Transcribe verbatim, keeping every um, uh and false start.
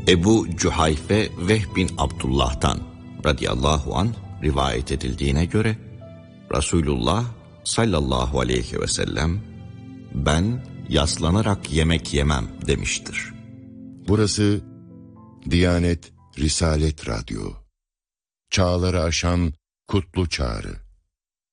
Ebu Cuhayfe Vehb bin Abdullah'tan radıyallahu anh rivayet edildiğine göre Resulullah sallallahu aleyhi ve sellem ben yaslanarak yemek yemem demiştir. Burası Diyanet Risalet Radyo. Çağları aşan kutlu çağrı.